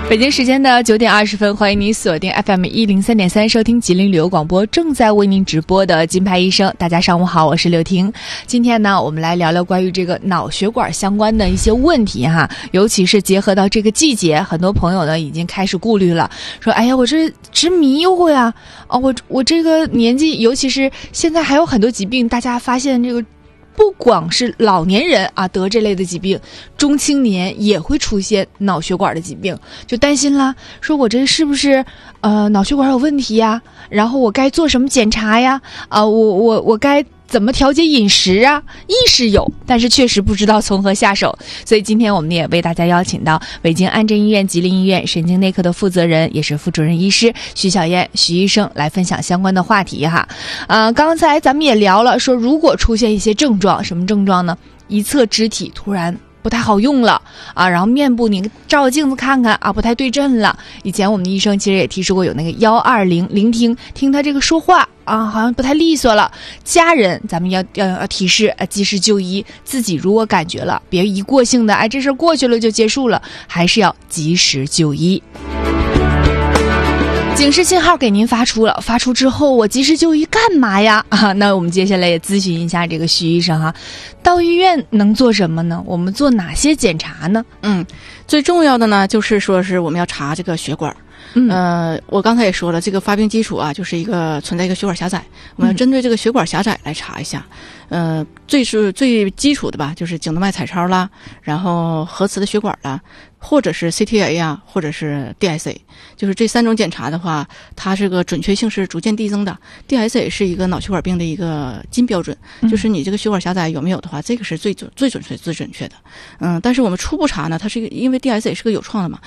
北京时间的9点20分，欢迎您锁定 FM 103.3收听吉林旅游广播正在为您直播的金牌医生。大家上午好，我是刘婷。今天呢，我们来聊聊关于这个脑血管相关的一些问题哈，尤其是结合到这个季节，很多朋友呢已经开始顾虑了，说哎呀，我这直迷糊呀，我这个年纪，尤其是现在还有很多疾病，大家发现这个。不光是老年人啊得这类的疾病，中青年也会出现脑血管的疾病，就担心啦，说我这是不是脑血管有问题呀？然后我该做什么检查呀？我该怎么调节饮食啊？意识有，但是确实不知道从何下手。所以今天我们也为大家邀请到北京安贞医院吉林医院神经内科的负责人，也是副主任医师徐小燕徐医生来分享相关的话题哈。刚才咱们也聊了，说如果出现一些症状，什么症状呢？一侧肢体突然不太好用了啊，然后面部你照镜子看看啊，不太对症了。以前我们的医生其实也提示过，有那个120聆听他这个说话啊，好像不太利索了。家人咱们要提示及时就医，自己如果感觉了，别一过性的这事过去了就结束了，还是要及时就医。警示信号给您发出了，发出之后我及时就医干嘛呀？那我们接下来也咨询一下这个徐医生哈，到医院能做什么呢？我们做哪些检查呢？ 最重要的呢，就是说是我们要查这个血管。我刚才也说了，这个发病基础啊，就是存在一个血管狭窄，我们要针对这个血管狭窄来查一下。最基础的吧，就是颈动脉彩超啦，然后核磁的血管啦，或者是 CTA 啊，或者是 DSA， 就是这3种检查的话，它这个准确性是逐渐递增的。DSA 是一个脑血管病的一个金标准，就是你这个血管狭窄有没有的话，这个是最准确的。但是我们初步查呢，它是因为 DSA 是个有创的嘛，